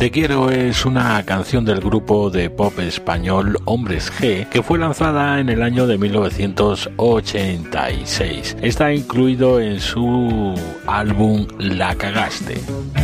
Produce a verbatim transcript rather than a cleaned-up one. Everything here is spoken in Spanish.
Te quiero es una canción del grupo de pop español Hombres G que fue lanzada en el año de mil novecientos ochenta y seis. Está incluido en su álbum La Cagaste.